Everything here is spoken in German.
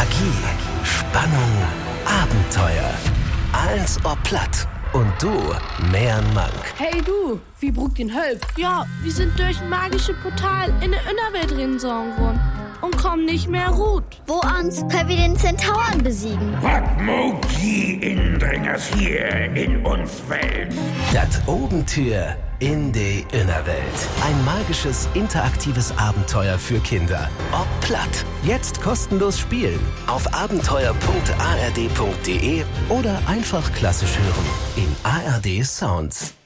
Magie, Spannung, Abenteuer. Eins ob platt. Und du, mehr Mank. Hey du, wie Bruck den Hölp? Ja, wir sind durch ein magisches Portal in der Innerwelt reingesogen worden und kommen nicht mehr gut. Wo ans können wir den Zentauren besiegen? Was mag die Indringers hier in uns Welt? Das Obentür in die Innerwelt. Ein magisches, interaktives Abenteuer für Kinder. Ob platt. Jetzt kostenlos spielen. Auf abenteuer.ard.de oder einfach klassisch hören. In ARD Sounds.